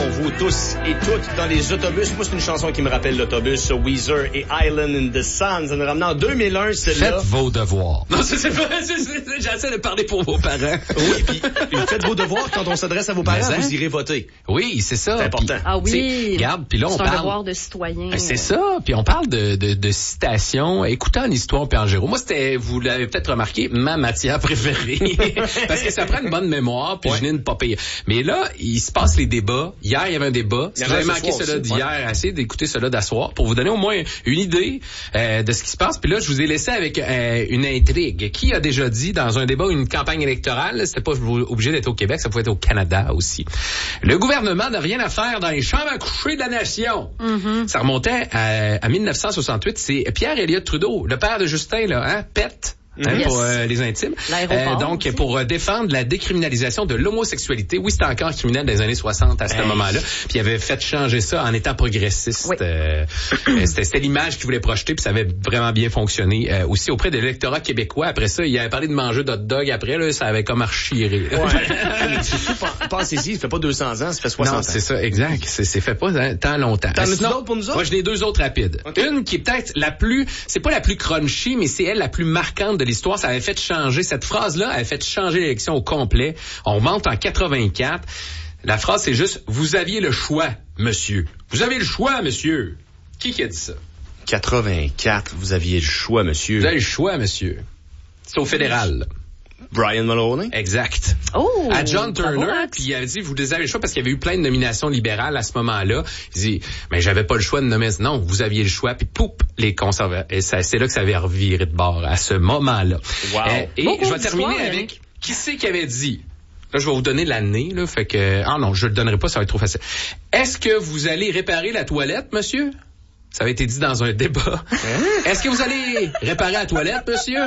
pour vous tous et toutes dans les autobus. Moi, c'est une chanson qui me rappelle l'autobus, Weezer et Island in the Sun. Ça nous ramène en 2001, celle-là. Faites vos devoirs. Non, c'est pas, j'essaie de parler pour vos parents. Oui, puis faites vos devoirs quand on s'adresse à vos parents, vous irez voter. Oui, c'est ça. C'est important. Puis, ah oui. Regarde, puis là, on parle. C'est un devoir de citoyen. C'est ça. Puis on parle de citations. Écoutez en histoire puis en géo. Moi, c'était, vous l'avez peut-être remarqué, ma matière préférée. Parce que ça prend une bonne mémoire, puis je n'ai une pas pire. Mais là, il se passe les débats. Hier, il y avait un débat. Si vous avez manqué cela d'hier, essayez d'écouter cela d'asseoir pour vous donner au moins une idée de ce qui se passe. Puis là, je vous ai laissé avec une intrigue. Qui a déjà dit dans un débat, une campagne électorale, c'était pas obligé d'être au Québec, ça pouvait être au Canada aussi. Le gouvernement n'a rien à faire dans les chambres à coucher de la nation. Mm-hmm. Ça remontait à 1968. C'est Pierre-Éliott Trudeau, le père de Justin, là, Pet. Yes. Pour les intimes. Donc, pour défendre la décriminalisation de l'homosexualité. Oui, c'était encore criminel dans les années 60 à ce moment-là. Puis il avait fait changer ça en étant progressiste. Oui. C'était l'image qu'il voulait projeter, puis ça avait vraiment bien fonctionné aussi auprès de l'électorat québécois. Après ça, il avait parlé de manger d'hot dog. Après, là, ça avait comme archiré. Pensez-y, ça fait pas 200 ans, ça fait 60 ans. Non, c'est ça, exact. C'est fait pas tant longtemps. T'en as-tu d'autres pour nous autres? Moi, j'en ai deux autres rapides. Okay. Une qui est peut-être c'est pas la plus crunchy, mais c'est elle la plus marquante de l'histoire. Ça avait fait changer, cette phrase-là avait fait changer l'élection au complet. On monte en 84. La phrase, c'est juste, vous aviez le choix, monsieur. Vous avez le choix, monsieur. Qui a dit ça? 84, vous aviez le choix, monsieur. Vous avez le choix, monsieur. C'est au fédéral. Brian Mulroney. Exact. Oh, à John Turner, puis il avait dit, vous avez le choix parce qu'il y avait eu plein de nominations libérales à ce moment-là. Il dit, mais j'avais pas le choix de nommer. Non, vous aviez le choix. Puis poup, les conservateurs. Et c'est là que ça avait reviré de bord à ce moment-là. Wow. Et je vais terminer avec qui c'est qui avait dit. Là, je vais vous donner l'année. Là, fait que non, je le donnerai pas, ça va être trop facile. Est-ce que vous allez réparer la toilette, monsieur? Ça avait été dit dans un débat. Est-ce que vous allez réparer la toilette, monsieur?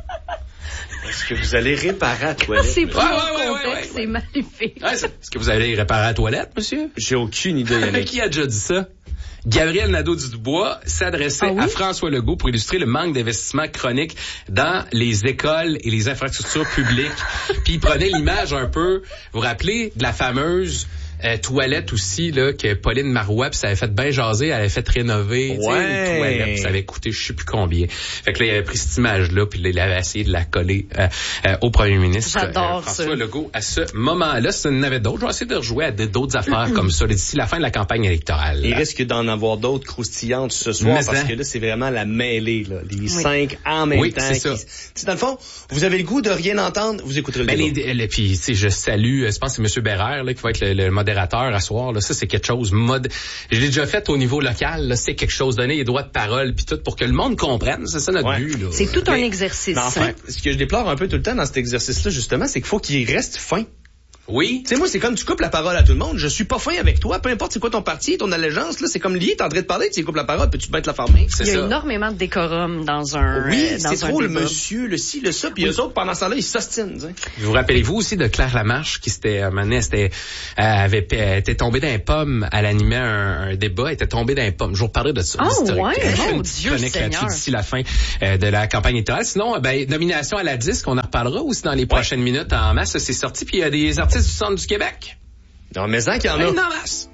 Est-ce que vous allez réparer la toilette? C'est pas c'est magnifique. Est-ce que vous allez réparer la toilette, monsieur? J'ai aucune idée. Qui a déjà dit ça? Gabriel Nadeau-Dubois s'adressait à François Legault pour illustrer le manque d'investissement chronique dans les écoles et les infrastructures publiques. Puis il prenait l'image un peu, vous vous rappelez, de la fameuse toilette aussi, là, que Pauline Marois, puis ça avait fait bien jaser, elle avait fait rénover, une toilette, puis ça avait coûté je sais plus combien. Fait que là, il avait pris cette image-là, puis là, il avait essayé de la coller au premier ministre François Legault à ce moment-là. Si il y en avait d'autres, je vais essayer de rejouer à d'autres affaires comme ça, d'ici la fin de la campagne électorale. Il risque d'en avoir d'autres croustillantes ce soir, parce que là, c'est vraiment la mêlée, là. Les 5 en même temps. Oui, c'est ça. Dans le fond, vous avez le goût de rien entendre, vous écouterez le débat. Puis, tu sais, je salue, je pense que c'est M. Bérère, là, qui va être le modérateur à soir, là, ça c'est quelque chose je l'ai déjà fait au niveau local, là, c'est quelque chose, donner les droits de parole puis tout pour que le monde comprenne, c'est ça notre but là. C'est tout un exercice. Enfin, ce que je déplore un peu tout le temps dans cet exercice là justement, c'est qu'il faut qu'il reste fin. Oui. Tu sais, moi, c'est comme tu coupes la parole à tout le monde. Je suis pas fin avec toi. Peu importe c'est quoi ton parti, ton allégeance, là, c'est comme lié. T'es en train de parler, tu coupes la parole, puis tu te mettre la fermer. Il y a énormément de décorum dans un c'est trop le monsieur, le ci, le ça, puis eux autres, pendant ce temps-là, ils s'ostinent. Vous rappelez-vous aussi de Claire Lamarche qui avait été tombée dans les pommes. Elle animait un débat, elle était tombée dans les pommes. Je vous reparlerai de ça. Mon Dieu Seigneur. D'ici la fin de la campagne électorale. Sinon, nomination à la disque, on en reparlera aussi dans les prochaines minutes en masse. C'est sorti, puis il y a des artistes du centre du Québec. Non, mais qu'il y en a. En masse.